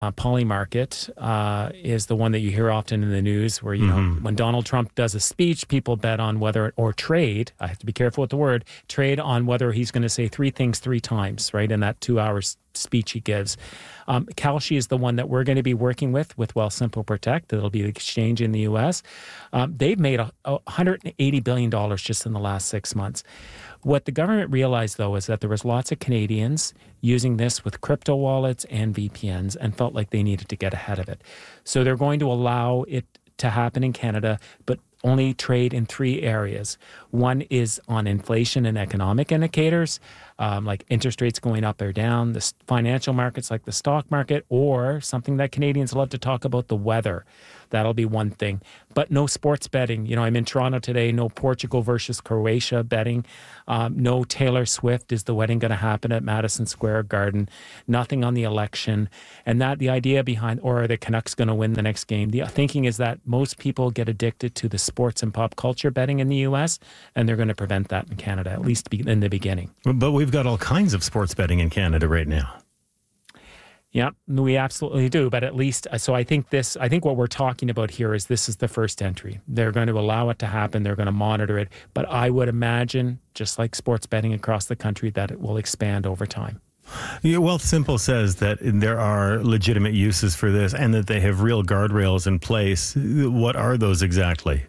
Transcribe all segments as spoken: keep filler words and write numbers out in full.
Uh, Polymarket uh, is the one that you hear often in the news where, you Mm-hmm. know, when Donald Trump does a speech, people bet on whether, or trade, I have to be careful with the word, trade on whether he's going to say three things three times, right, in that two hours speech he gives. Um, Kalshi is the one that we're going to be working with, with Wealthsimple Protect. It'll be the exchange in the U S. Um, they've made a, a one hundred eighty billion dollars just in the last six months. What the government realized, though, is that there was lots of Canadians using this with crypto wallets and V P Ns and felt like they needed to get ahead of it. So they're going to allow it to happen in Canada, but only trade in three areas. One is on inflation and economic indicators, um, like interest rates going up or down, the financial markets like the stock market, or something that Canadians love to talk about, the weather. That'll be one thing. But no sports betting. You know, I'm in Toronto today, no Portugal versus Croatia betting. Um, no Taylor Swift. Is the wedding going to happen at Madison Square Garden? Nothing on the election. And that the idea behind, or are the Canucks going to win the next game? The thinking is that most people get addicted to the sports and pop culture betting in the U S, and they're going to prevent that in Canada, at least in the beginning. But we've got all kinds of sports betting in Canada right now. Yeah, we absolutely do. But at least, so I think this, I think what we're talking about here is this is the first entry. They're going to allow it to happen. They're going to monitor it. But I would imagine, just like sports betting across the country, that it will expand over time. Yeah, Wealthsimple says that there are legitimate uses for this and that they have real guardrails in place. What are those exactly?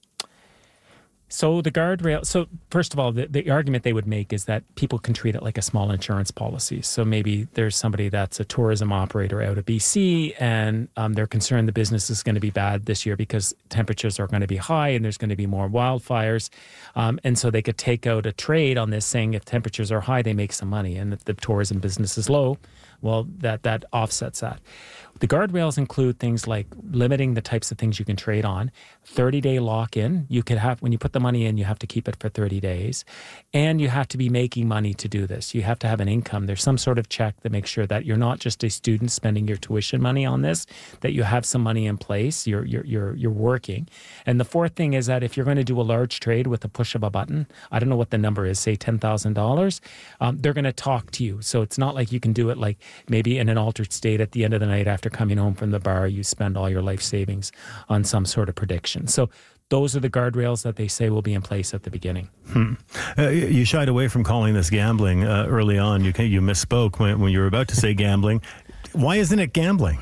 So the guardrail, so first of all, the, the argument they would make is that people can treat it like a small insurance policy. So maybe there's somebody that's a tourism operator out of B C and um, they're concerned the business is going to be bad this year because temperatures are going to be high and there's going to be more wildfires. Um, and so they could take out a trade on this saying if temperatures are high, they make some money. And if the tourism business is low, well, that, that offsets that. The guardrails include things like limiting the types of things you can trade on, thirty-day lock-in. You could have, when you put the money in, you have to keep it for thirty days. And you have to be making money to do this. You have to have an income. There's some sort of check that makes sure that you're not just a student spending your tuition money on this, that you have some money in place, you're, you're, you're, you're working. And the fourth thing is that if you're going to do a large trade with a push of a button, I don't know what the number is, say ten thousand dollars, um, they're going to talk to you. So it's not like you can do it like maybe in an altered state at the end of the night after coming home from the bar, you spend all your life savings on some sort of prediction. So those are the guardrails that they say will be in place at the beginning. Hmm. Uh, you shied away from calling this gambling uh, early on. You you misspoke when, when you were about to say gambling. Why isn't it gambling?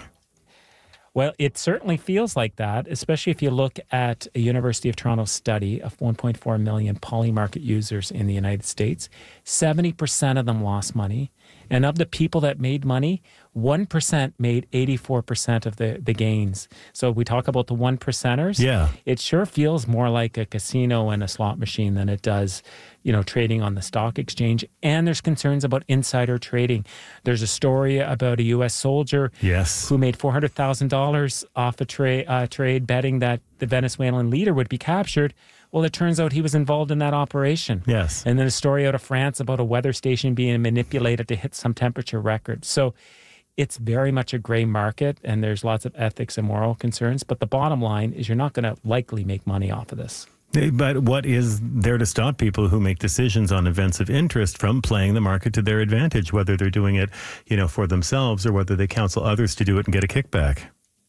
Well, it certainly feels like that, especially if you look at a University of Toronto study of one point four million Polymarket users in the United States. seventy percent of them lost money. And of the people that made money, one percent made eighty-four percent of the, the gains. So we talk about the one percenters. Yeah. It sure feels more like a casino and a slot machine than it does, you know, trading on the stock exchange. And there's concerns about insider trading. There's a story about a U S soldier yes. who made four hundred thousand dollars off a tra- uh, trade betting that the Venezuelan leader would be captured. Well, it turns out he was involved in that operation. Yes. And then a story out of France about a weather station being manipulated to hit some temperature record. So it's very much a gray market, and there's lots of ethics and moral concerns. But the bottom line is you're not going to likely make money off of this. But what is there to stop people who make decisions on events of interest from playing the market to their advantage, whether they're doing it, you know, for themselves or whether they counsel others to do it and get a kickback?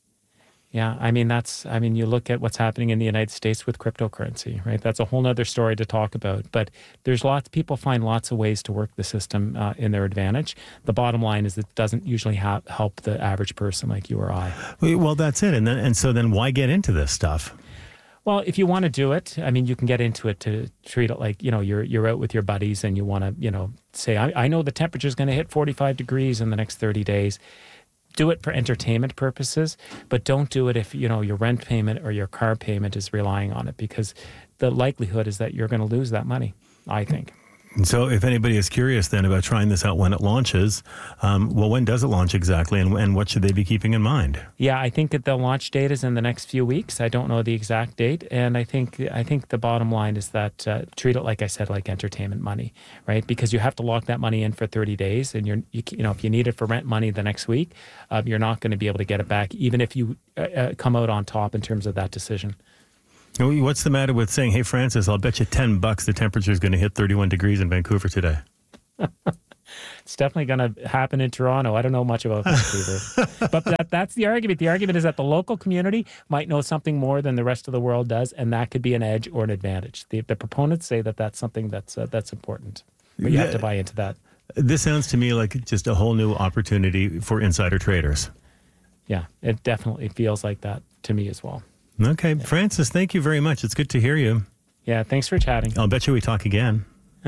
Yeah, I mean, that's, I mean, you look at what's happening in the United States with cryptocurrency, right? That's a whole nother story to talk about. But there's lots, people find lots of ways to work the system uh, in their advantage. The bottom line is it doesn't usually ha- help the average person like you or I. Well, that's it. And then, and so then why get into this stuff? Well, if you want to do it, I mean, you can get into it to treat it like, you know, you're you're out with your buddies and you want to, you know, say, I, I know the temperature is going to hit forty-five degrees in the next thirty days. Do it for entertainment purposes, but don't do it if, you know, your rent payment or your car payment is relying on it, because the likelihood is that you're going to lose that money, I think. And so if anybody is curious then about trying this out when it launches, um, well, when does it launch exactly, and, and what should they be keeping in mind? Yeah, I think that the launch date is in the next few weeks. I don't know the exact date, and I think I think the bottom line is that uh, treat it, like I said, like entertainment money, right? Because you have to lock that money in for thirty days, and you're you, you know if you need it for rent money the next week, uh, you're not going to be able to get it back, even if you uh, uh, come out on top in terms of that decision. What's the matter with saying, hey, Francis, I'll bet you ten bucks the temperature is going to hit thirty-one degrees in Vancouver today? It's definitely going to happen in Toronto. I don't know much about Vancouver. But that, that's the argument. The argument is that the local community might know something more than the rest of the world does, and that could be an edge or an advantage. The, the proponents say that that's something that's, uh, that's important. But you yeah. have to buy into that. This sounds to me like just a whole new opportunity for insider traders. Yeah, it definitely feels like that to me as well. Okay. Yeah. Francis, thank you very much. It's good to hear you. Yeah, thanks for chatting. I'll bet you we talk again.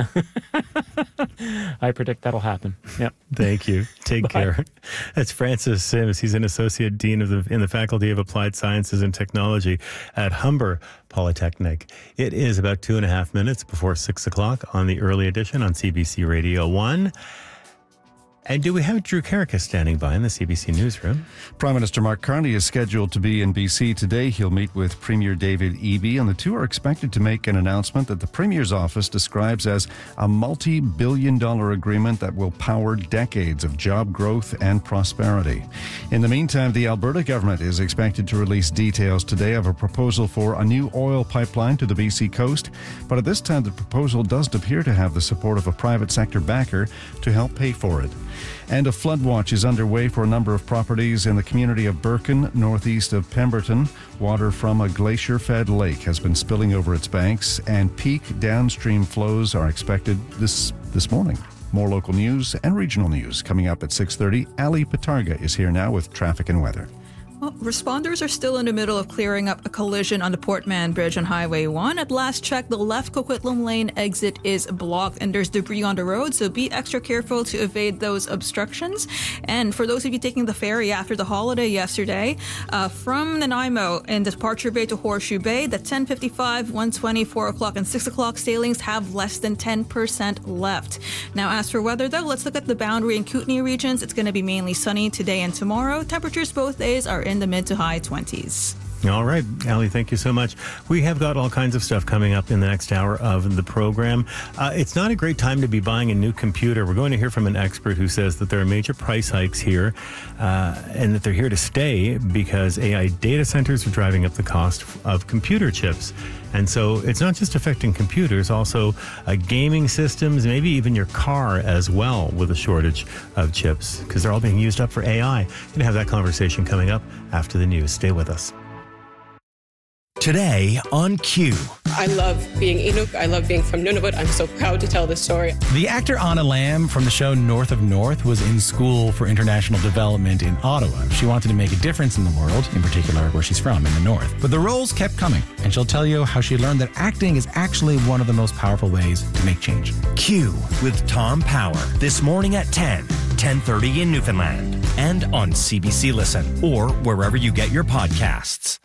I predict that'll happen. Yep. Thank you. Take care. That's Francis Sims. He's an associate dean of the in the Faculty of Applied Sciences and Technology at Humber Polytechnic. It is about two and a half minutes before six o'clock on the early edition on C B C Radio One. And do we have Drew Carrick standing by in the C B C newsroom? Prime Minister Mark Carney is scheduled to be in B C today. He'll meet with Premier David Eby, and the two are expected to make an announcement that the Premier's office describes as a multi-billion dollar agreement that will power decades of job growth and prosperity. In the meantime, the Alberta government is expected to release details today of a proposal for a new oil pipeline to the B C coast. But at this time, the proposal doesn't appear to have the support of a private sector backer to help pay for it. And a flood watch is underway for a number of properties in the community of Birken, northeast of Pemberton. Water from a glacier-fed lake has been spilling over its banks, and peak downstream flows are expected this this morning. More local news and regional news coming up at six thirty. Ali Patarga is here now with traffic and weather. Well, responders are still in the middle of clearing up a collision on the Port Mann Bridge on Highway one. At last check, the left Coquitlam Lane exit is blocked and there's debris on the road, so be extra careful to evade those obstructions. And for those of you taking the ferry after the holiday yesterday, uh, from Nanaimo in Departure Bay to Horseshoe Bay, the ten fifty-five, one twenty, four o'clock, and six o'clock sailings have less than ten percent left. Now, as for weather, though, let's look at the Boundary and Kootenay regions. It's going to be mainly sunny today and tomorrow. Temperatures both days are in the mid to high twenties. All right, Ali, thank you so much. We have got all kinds of stuff coming up in the next hour of the program. Uh, it's not a great time to be buying a new computer. We're going to hear from an expert who says that there are major price hikes here uh, and that they're here to stay because A I data centers are driving up the cost of computer chips. And so it's not just affecting computers, also uh, gaming systems, maybe even your car as well with a shortage of chips because they're all being used up for A I. We're going to have that conversation coming up after the news. Stay with us. Today on Q. I love being Inuk. I love being from Nunavut. I'm so proud to tell this story. The actor Anna Lamb from the show North of North was in school for international development in Ottawa. She wanted to make a difference in the world, in particular where she's from, in the North. But the roles kept coming, and she'll tell you how she learned that acting is actually one of the most powerful ways to make change. Q with Tom Power, this morning at ten, ten thirty in Newfoundland, and on C B C Listen, or wherever you get your podcasts.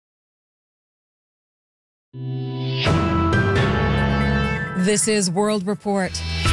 This is World Report.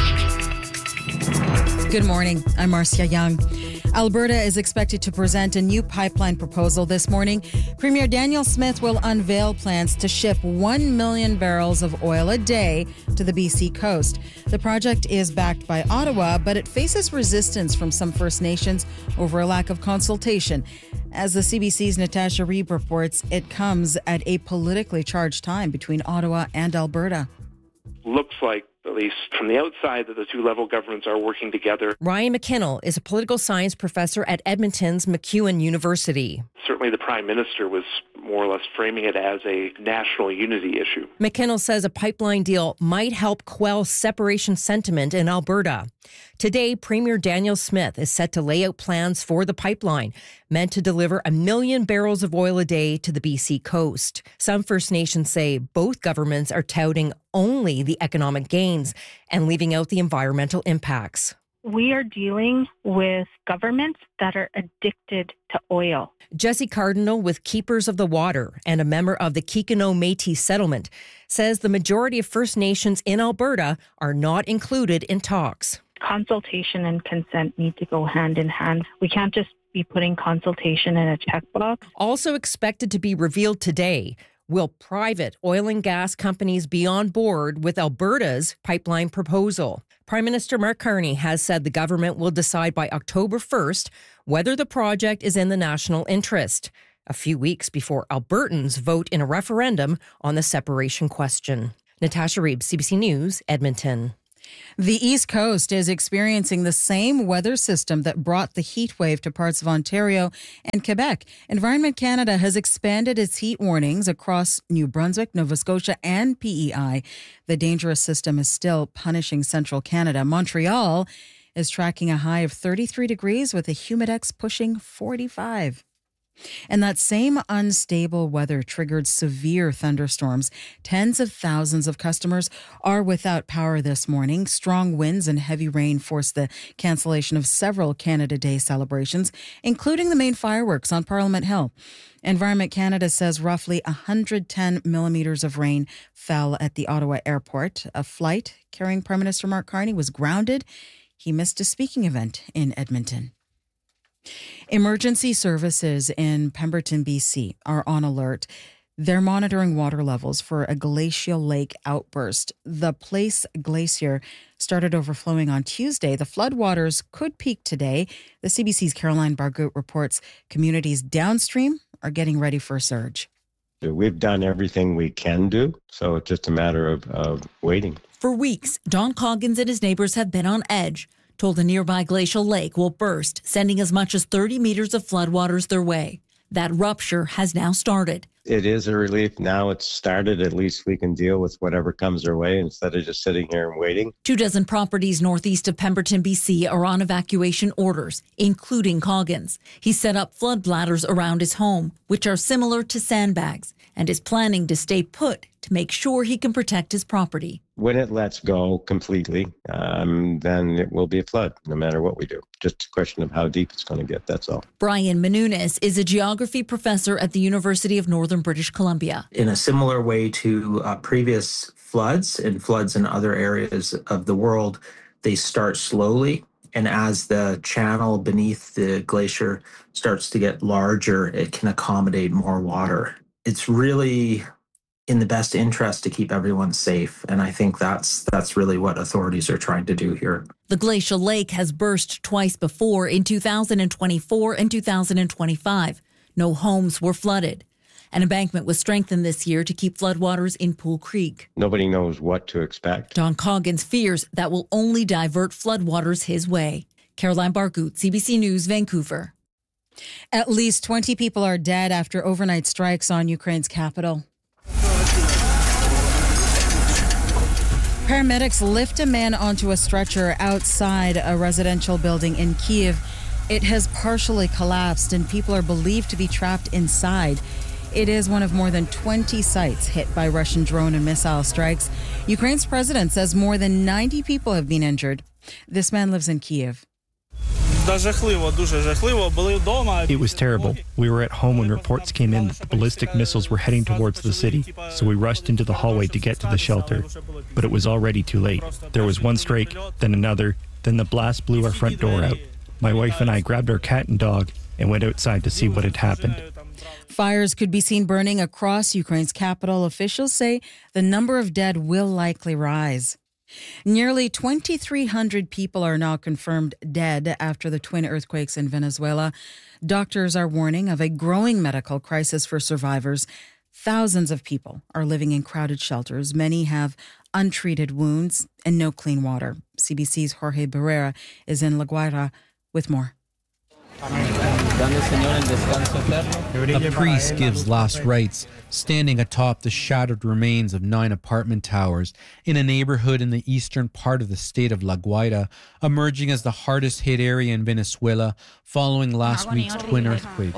Good morning. I'm Marcia Young. Alberta is expected to present a new pipeline proposal this morning. Premier Daniel Smith will unveil plans to ship one million barrels of oil a day to the B C coast. The project is backed by Ottawa, but it faces resistance from some First Nations over a lack of consultation. As the C B C's Natasha Reeb reports, it comes at a politically charged time between Ottawa and Alberta. Looks like, at least from the outside, that the two-level governments are working together. Ryan McKinnell is a political science professor at Edmonton's MacEwan University. Certainly the Prime Minister was more or less framing it as a national unity issue. McKinnell says a pipeline deal might help quell separation sentiment in Alberta. Today, Premier Daniel Smith is set to lay out plans for the pipeline, meant to deliver a million barrels of oil a day to the B C coast. Some First Nations say both governments are touting only the economic gains and leaving out the environmental impacts. We are dealing with governments that are addicted to oil. Jesse Cardinal with Keepers of the Water and a member of the Kikino Métis settlement says the majority of First Nations in Alberta are not included in talks. Consultation and consent need to go hand in hand. We can't just be putting consultation in a checkbox. Also expected to be revealed today, will private oil and gas companies be on board with Alberta's pipeline proposal? Prime Minister Mark Carney has said the government will decide by October first whether the project is in the national interest, a few weeks before Albertans vote in a referendum on the separation question. Natasha Reeb, C B C News, Edmonton. The East Coast is experiencing the same weather system that brought the heat wave to parts of Ontario and Quebec. Environment Canada has expanded its heat warnings across New Brunswick, Nova Scotia, and P E I. The dangerous system is still punishing central Canada. Montreal is tracking a high of thirty-three degrees with a humidex pushing forty-five. And that same unstable weather triggered severe thunderstorms. Tens of thousands of customers are without power this morning. Strong winds and heavy rain forced the cancellation of several Canada Day celebrations, including the main fireworks on Parliament Hill. Environment Canada says roughly one hundred ten millimeters of rain fell at the Ottawa airport. A flight carrying Prime Minister Mark Carney was grounded. He missed a speaking event in Edmonton. Emergency services in Pemberton, B C are on alert. They're monitoring water levels for a glacial lake outburst. The Place Glacier started overflowing on Tuesday. The floodwaters could peak today. The C B C's Caroline Bargut reports communities downstream are getting ready for a surge. We've done everything we can do, so it's just a matter of, of waiting. For weeks, Don Coggins and his neighbors have been on edge, told a nearby glacial lake will burst, sending as much as thirty meters of floodwaters their way. That rupture has now started. It is a relief. Now it's started. At least we can deal with whatever comes our way instead of just sitting here and waiting. Two dozen properties northeast of Pemberton, B C are on evacuation orders, including Coggins. He set up flood bladders around his home, which are similar to sandbags, and is planning to stay put to make sure he can protect his property. When it lets go completely, um, then it will be a flood, no matter what we do. Just a question of how deep it's going to get, that's all. Brian Menounis is a geography professor at the University of Northern British Columbia. In a similar way to uh, previous floods and floods in other areas of the world, they start slowly. And as the channel beneath the glacier starts to get larger, it can accommodate more water. It's really in the best interest to keep everyone safe. And I think that's that's really what authorities are trying to do here. The glacial lake has burst twice before, in two thousand twenty-four and two thousand twenty-five. No homes were flooded. An embankment was strengthened this year to keep floodwaters in Pool Creek. Nobody knows what to expect. Don Coggins fears that will only divert floodwaters his way. Caroline Bargut, C B C News, Vancouver. At least twenty people are dead after overnight strikes on Ukraine's capital. Paramedics lift a man onto a stretcher outside a residential building in Kyiv. It has partially collapsed and people are believed to be trapped inside. It is one of more than twenty sites hit by Russian drone and missile strikes. Ukraine's president says more than ninety people have been injured. This man lives in Kyiv. It was terrible. We were at home when reports came in that the ballistic missiles were heading towards the city, so we rushed into the hallway to get to the shelter. But it was already too late. There was one strike, then another, then the blast blew our front door out. My wife and I grabbed our cat and dog and went outside to see what had happened. Fires could be seen burning across Ukraine's capital. Officials say the number of dead will likely rise. Nearly twenty-three hundred people are now confirmed dead after the twin earthquakes in Venezuela. Doctors are warning of a growing medical crisis for survivors. Thousands of people are living in crowded shelters. Many have untreated wounds and no clean water. C B C's Jorge Barrera is in La Guaira with more. A priest gives last rites, standing atop the shattered remains of nine apartment towers in a neighborhood in the eastern part of the state of La Guaira, emerging as the hardest hit area in Venezuela following last week's twin earthquakes.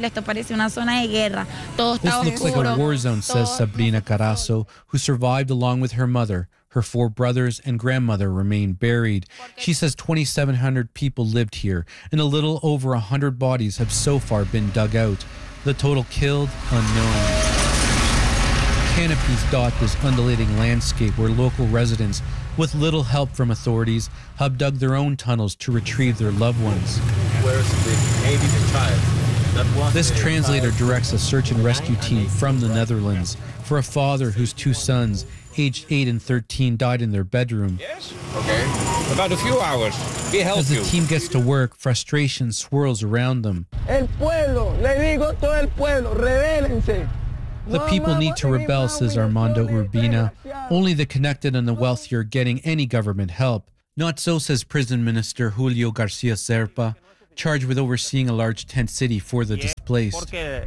This looks like a war zone, says Sabrina Carazo, who survived along with her mother. Her four brothers and grandmother remain buried. She says twenty-seven hundred people lived here, and a little over one hundred bodies have so far been dug out. The total killed, unknown. Canopies dot this undulating landscape where local residents, with little help from authorities, have dug their own tunnels to retrieve their loved ones. Where's the maybe the child? This translator directs a search and rescue team from the Netherlands for a father whose two sons, aged eight and thirteen, died in their bedroom. Yes? Okay. About a few hours. We help As the you. team gets to work, frustration swirls around them. El pueblo, le digo todo el pueblo, rebélense. The people need to rebel, says Armando Urbina. Only the connected and the wealthy are getting any government help. Not so, says Prison Minister Julio Garcia Zerpa, charged with overseeing a large tent city for the displaced. This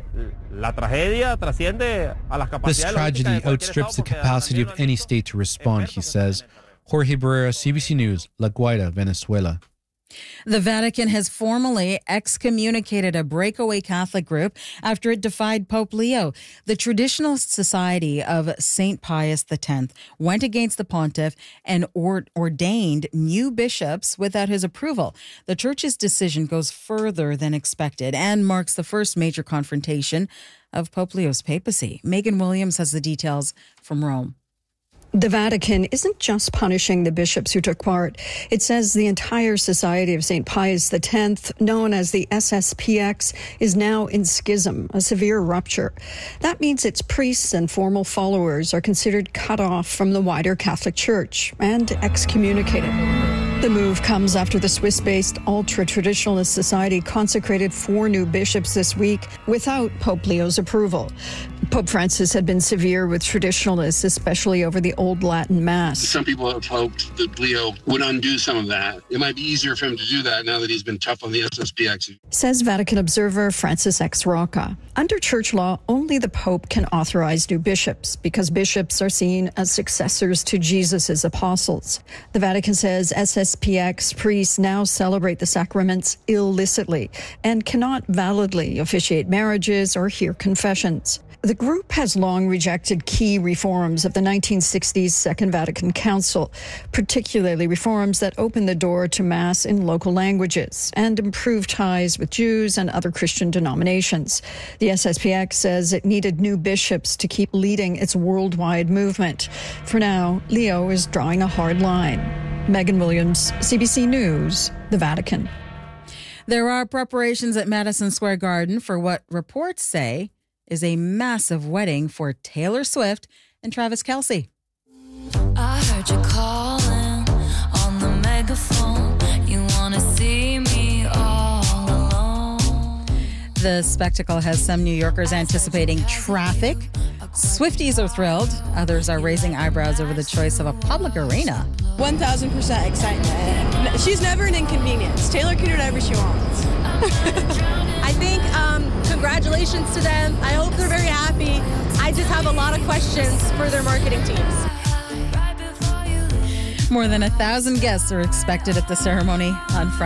tragedy outstrips the capacity of any state to respond, he says. Jorge Barrera, C B C News, La Guaira, Venezuela. The Vatican has formally excommunicated a breakaway Catholic group after it defied Pope Leo. The Traditionalist Society of Saint Pius X went against the pontiff and or- ordained new bishops without his approval. The church's decision goes further than expected and marks the first major confrontation of Pope Leo's papacy. Megan Williams has the details from Rome. The Vatican isn't just punishing the bishops who took part. It says the entire Society of Saint Pius X, known as the S S P X, is now in schism, a severe rupture. That means its priests and formal followers are considered cut off from the wider Catholic Church and excommunicated. The move comes after the Swiss-based ultra-traditionalist society consecrated four new bishops this week without Pope Leo's approval. Pope Francis had been severe with traditionalists, especially over the Old Latin Mass. Some people have hoped that Leo would undo some of that. It might be easier for him to do that now that he's been tough on the S S P X. Says Vatican observer Francis X. Rocca. Under church law, only the Pope can authorize new bishops because bishops are seen as successors to Jesus' apostles. The Vatican says S S P X priests now celebrate the sacraments illicitly and cannot validly officiate marriages or hear confessions. The group has long rejected key reforms of the nineteen sixties Second Vatican Council, particularly reforms that opened the door to Mass in local languages and improved ties with Jews and other Christian denominations. The S S P X says it needed new bishops to keep leading its worldwide movement. For now, Leo is drawing a hard line. Megan Williams, C B C News, the Vatican. There are preparations at Madison Square Garden for what reports say is a massive wedding for Taylor Swift and Travis Kelce. I heard you calling on the megaphone. You want to see me all alone. The spectacle has some New Yorkers anticipating traffic. Swifties are thrilled. Others are raising eyebrows over the choice of a public arena. one thousand percent excitement. She's never an inconvenience. Taylor can do whatever she wants. I think um, congratulations to them. I hope they're very happy. I just have a lot of questions for their marketing teams. More than a thousand guests are expected at the ceremony on Friday.